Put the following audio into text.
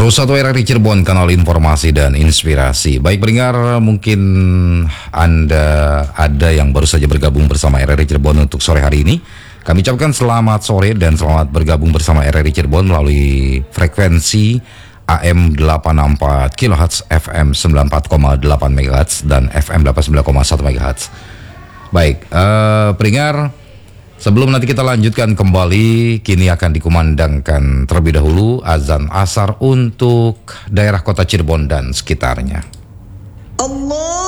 101 RRI Cirebon, kanal informasi dan inspirasi. Baik pendengar, mungkin Anda ada yang baru saja bergabung bersama RRI Cirebon untuk sore hari ini. Kami ucapkan selamat sore dan selamat bergabung bersama RRI Cirebon melalui frekuensi AM 864 kHz, FM 94,8 MHz, dan FM 89,1 MHz. Baik, pendengar, sebelum nanti kita lanjutkan kembali, kini akan dikumandangkan terlebih dahulu azan asar untuk daerah kota Cirebon dan sekitarnya. Allah